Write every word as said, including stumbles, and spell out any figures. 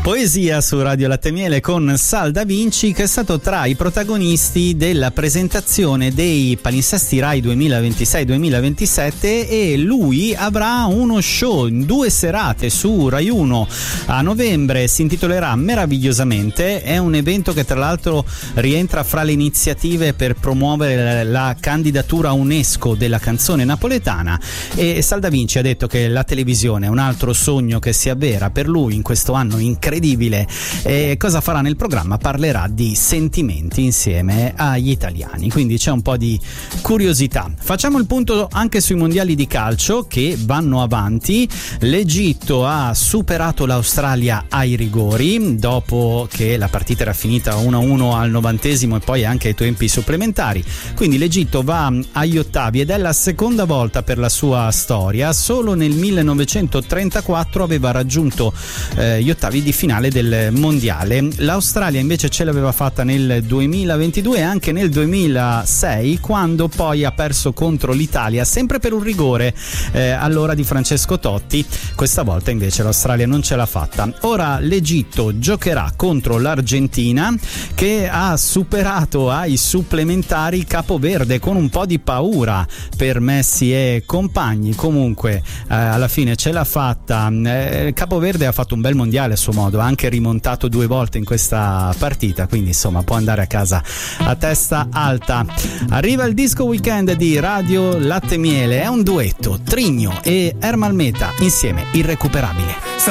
Poesia su Radio Latte Miele con Sal Da Vinci, che è stato tra i protagonisti della presentazione dei palinsesti Rai duemilaventisei duemilaventisette, e lui avrà uno show in due serate su Rai uno a novembre. Si intitolerà Meravigliosamente. È un evento che tra l'altro rientra fra le iniziative per promuovere la candidatura UNESCO della canzone napoletana, e Sal Da Vinci ha detto che la televisione è un altro sogno che si avvera per lui in questo anno incredibile. E cosa farà nel programma? Parlerà di sentimenti insieme agli italiani, quindi c'è un po' di curiosità. Facciamo il punto anche sui mondiali di calcio che vanno avanti. L'Egitto ha superato l'Australia ai rigori dopo che la partita era finita uno a uno al novantesimo e poi anche ai tempi supplementari, quindi l'Egitto va agli ottavi ed è la seconda volta per la sua storia. Solo nel millenovecentotrentaquattro aveva raggiunto eh, gli ottavi di finale del mondiale. L'Australia invece ce l'aveva fatta nel duemilaventidue e anche nel duemilasei, quando poi ha perso contro l'Italia sempre per un rigore eh, allora di Francesco Totti. Questa volta invece l'Australia non ce l'ha fatta. Ora l'Egitto giocherà contro l'Argentina, che ha superato ai supplementari Capoverde con un po' di paura per Messi e compagni. Comunque eh, alla fine ce l'ha fatta. eh, Capoverde ha fatto un bel mondiale a suo modo, ha anche rimontato due volte in questa partita, quindi insomma può andare a casa a testa alta. Arriva il disco weekend di Radio Latte Miele, è un duetto, Trigno e Ermal Meta insieme, Irrecuperabile.